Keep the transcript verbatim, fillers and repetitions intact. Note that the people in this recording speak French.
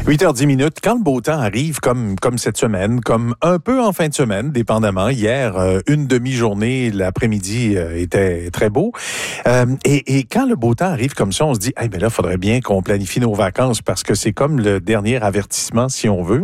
huit heures dix minutes, quand le beau temps arrive, comme, comme cette semaine, comme un peu en fin de semaine, dépendamment. Hier, euh, une demi-journée, l'après-midi euh, était très beau. Euh, et, et quand le beau temps arrive comme ça, on se dit, hey, ben là, il faudrait bien qu'on planifie nos vacances parce que c'est comme le dernier avertissement, si on veut.